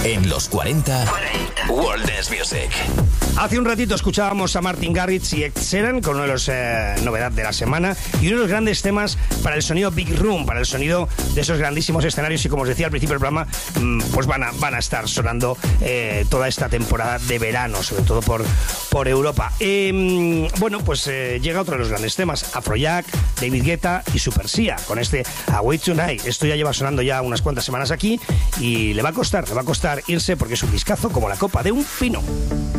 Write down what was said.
En los 40 World Dance Music. Hace un ratito escuchábamos a Martin Garrix y Ed Sheeran con uno de los novedades de la semana y uno de los grandes temas para el sonido Big Room, para el sonido de esos grandísimos escenarios, y como os decía al principio del programa, pues van a estar sonando toda esta temporada de verano, sobre todo por Europa. Bueno, pues llega otro de los grandes temas, Afrojack, David Guetta y Super Sia, con este Away Tonight. Esto ya lleva sonando ya unas cuantas semanas aquí y le va a costar irse, porque es un discazo como la copa de un pino.